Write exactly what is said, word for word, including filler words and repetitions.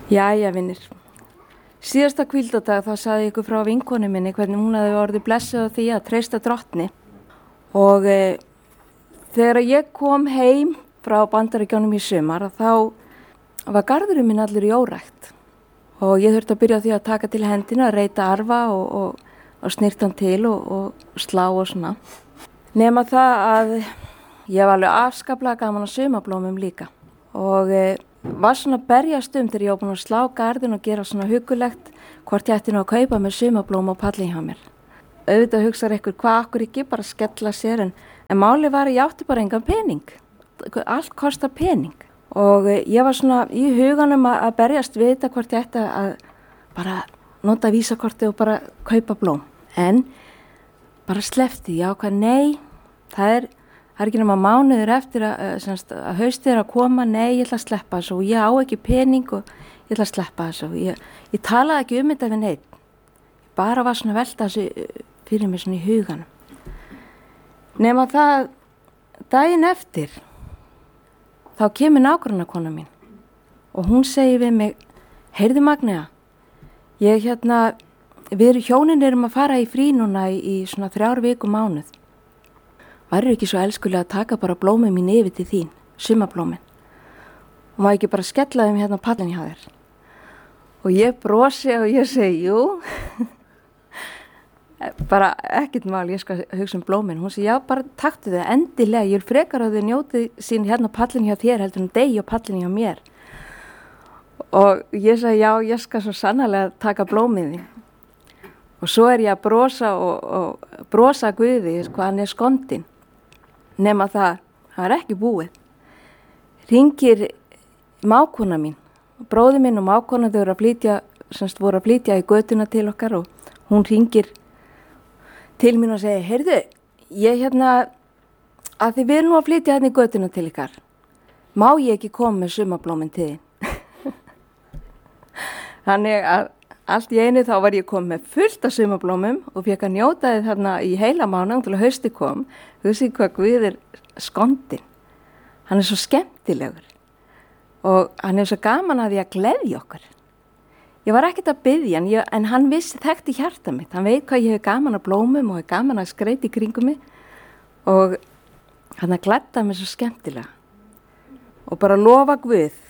Jæja, vinir. Síðasta hvíldardag þá sagði ykkur frá vinkonu minni hvernig hún hafði orðið blessuð á því að treysta drottni. Og e, þegar ég kom heim frá Bandaríkjunum í sumar þá var garðurinn minn allur í órækt. Og ég þurfti að byrja á því að taka til hendina, að reyta arfa og, og, og snirta hann til og, og slá og svona. Nema það að ég var alveg afskaplega gaman að sumablómum líka. Og e, var svona að berjast um þegar ég var búin að slá garðin og gera svona huggulegt hvort ég ætti nú að kaupa með sumablóm og pallin hjá mér. Auðvitað hugsaði ykkur hvað akkur ekki bara skella sér en, en máli var að ég átti bara engan pening. Allt kostar pening. Og ég var svona í huganum að, að berjast við þetta hvort ég ætti að bara nota vísakorti og bara kaupa blóm. En bara sleppti ég ákvað nei, það er Það er ekki nema mánuður eftir að, semst, að haustið er að koma, nei, ég ætla að sleppa þessu og ég á ekki pening og ég ætla að sleppa þessu. Ég, ég talaði ekki um þetta við neitt. Ég bara var svona að velta þessu fyrir mig svona í huganum. Nema það, daginn eftir, þá kemur nágrannakona mín og hún segir við mig, heyrðu Magnea, ég hérna, við erum hjónin erum að fara í frí núna í, í svona þrjár viku mánuð. Væri ekki svo elskulega að taka bara blómið mín yfir til þín, sumablómin. Og maður ekki bara skella þeim hérna á pallin hjá þér. Og ég brosi og ég segi, jú. bara ekkert mál, ég skal hugsa um blómin. Hún segi, já, bara taktu þau endilega. Ég vil frekar að þau njóti sín hérna á pallin hjá þér heldur en degi á pallin hjá mér. Og ég segi, já, ég skal svo sannarlega taka blómið þín. Og svo er ég að brosa og, og brosa Guði, hvað hann er skondin. Nema það, það er ekki búið. Hringir mákona mín, bróði minn og mákona þau voru að flytja, semst voru að flytja í götuna til okkar og hún hringir til mín og segir, heyrðu, ég hérna, að þið vil nú að flytja hérna í götuna til ykkar, má ég ekki koma með sumablómin til þín? Þannig að allt í einu þá var ég komið með fullt af sumablómum og fekk að njóta þið þarna í heila mánuð til að hausti kom. Þú sé hvað Guð er skondin. Hann er svo skemmtilegur og hann er svo gaman að því að gleðja okkur. Ég var ekkert að biðja hann, ég, en hann vissi þekkti hjarta mitt. Hann veit hvað ég hef gaman að blómum og hef gaman að skreita í kringum mig og hann að gledda mig svo skemmtilega. Og bara lofa Guð